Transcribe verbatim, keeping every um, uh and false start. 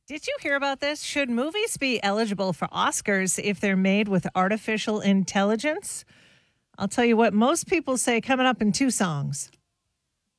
Did you hear about this? Should movies be eligible for Oscars if they're made with artificial intelligence? I'll tell you what most people say coming up in two songs.